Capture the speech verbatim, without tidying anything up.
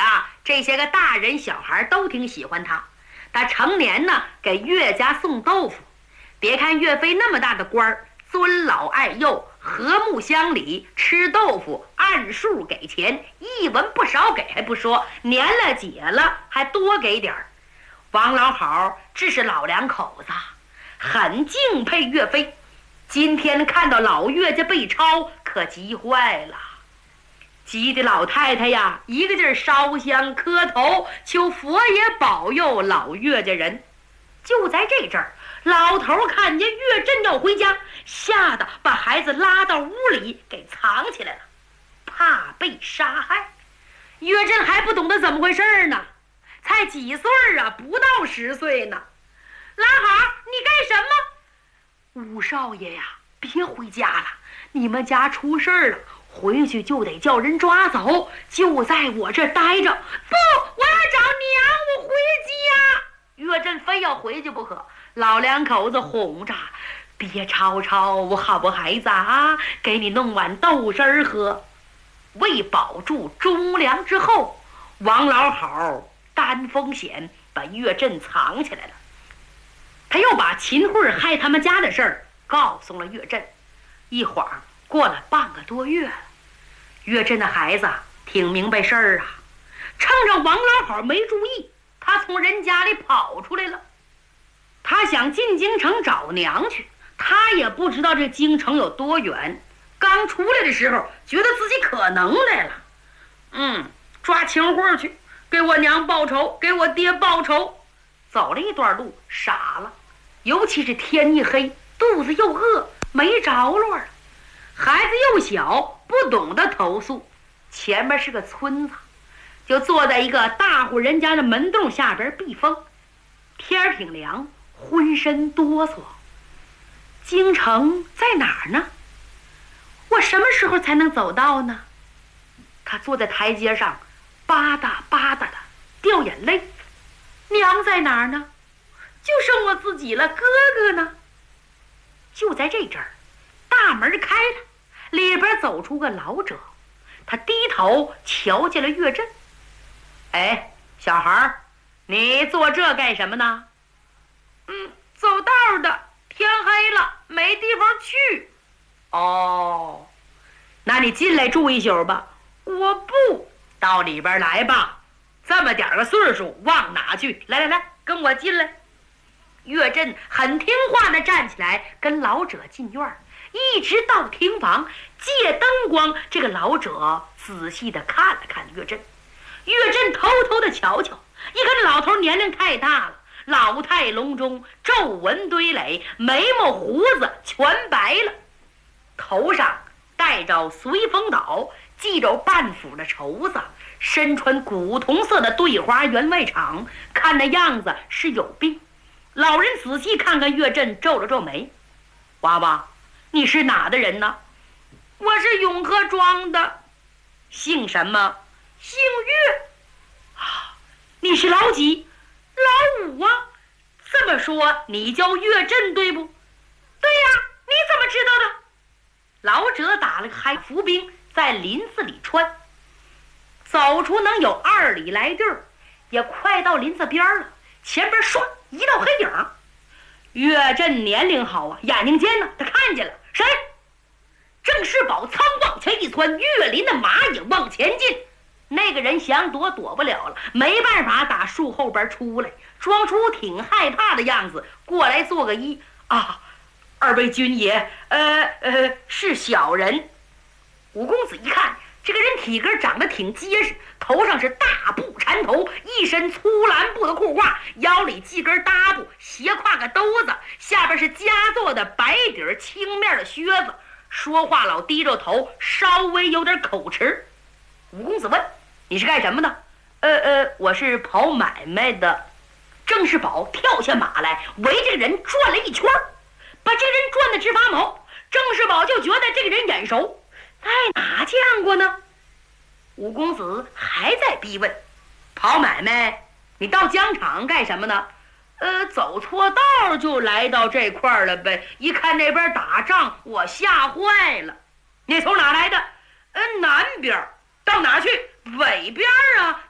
啊，这些个大人小孩都挺喜欢他。他成年呢给岳家送豆腐，别看岳飞那么大的官儿，尊老爱幼，和睦乡里，吃豆腐按数给钱，一文不少给还不说，年了节了还多给点儿。王老好这是老两口子很敬佩岳飞，今天看到老岳家被抄，可急坏了，急的老太太呀一个劲儿烧香磕头，求佛爷保佑老岳家人。就在这阵儿，老头看见岳震要回家，吓得把孩子拉到屋里给藏起来了，怕被杀害。岳震还不懂得怎么回事呢，才几岁啊，不到十岁呢。老好，你干什么？五少爷呀，别回家了，你们家出事儿了，回去就得叫人抓走，就在我这待着。不，我要找娘，我回家。岳震非要回去不可，老两口子哄着，别吵吵我好不孩子啊，给你弄碗豆汁儿喝。为保住忠良之后，王老好担风险把岳震藏起来了。他又把秦桧害他们家的事儿告诉了岳震。一晃过了半个多月了，岳震的孩子挺明白事儿啊，趁着王老好没注意，他从人家里跑出来了。他想进京城找娘去，他也不知道这京城有多远。刚出来的时候觉得自己可能来了，嗯，抓秦桧去，给我娘报仇，给我爹报仇。走了一段路傻了，尤其是天一黑，肚子又饿，没着落了。孩子又小，不懂得投诉。前面是个村子，就坐在一个大户人家的门洞下边避风。天儿挺凉，浑身哆嗦。京城在哪儿呢？我什么时候才能走到呢？他坐在台阶上，吧嗒吧嗒的掉眼泪。娘在哪儿呢？就剩我自己了，哥哥呢？就在这阵儿，大门开了，里边走出个老者。他低头瞧见了岳震。哎，小孩儿，你做这干什么呢？嗯，走道的，天黑了，没地方去。哦，那你进来住一宿吧。我不，到里边来吧，这么点个岁数往哪去？来来来，跟我进来。岳震很听话的站起来，跟老者进院，一直到厅房，借灯光，这个老者仔细的看了看岳震。岳震偷偷的瞧瞧，一看老头年龄太大了，老态龙钟，皱纹堆垒，眉毛胡子全白了，头上戴着随风倒，系着半phủ的绸子，身穿古铜色的对花员外氅，看那样子是有病。老人仔细看看岳震，皱了皱眉。娃娃，你是哪的人呢？我是永和庄的。姓什么？姓岳。啊，你是老几？老五啊。这么说你叫岳震对不？对呀，你怎么知道的？老者打了个还伏兵，在林子里穿，走出能有二里来地儿，也快到林子边了。前边唰一道黑影，岳震年龄好啊，眼睛尖呢，他看见了谁？郑世宝仓往前一窜，岳林的马也往前进。那个人想躲躲不了了，没办法打树后边出来，装出挺害怕的样子，过来做个揖啊，二位军爷，呃呃，是小人。五公子一看，这个人体格长得挺结实，头上是大布缠头，一身粗蓝布的裤褂，腰里系根搭布，斜挎个兜子，下边是佳作的白底青面的靴子，说话老低着头，稍微有点口吃。五公子问：“你是干什么的？”“呃呃，我是跑买卖的。”郑世宝跳下马来，围这个人转了一圈，把这个人转得直发毛。郑世宝就觉得这个人眼熟，在哪见过呢？五公子还在逼问：“跑买卖？你到疆场干什么呢？”“呃，走错道就来到这块儿了呗。一看那边打仗，我吓坏了。”“你从哪来的？”“呃，南边。”“到哪去？”“北边啊。”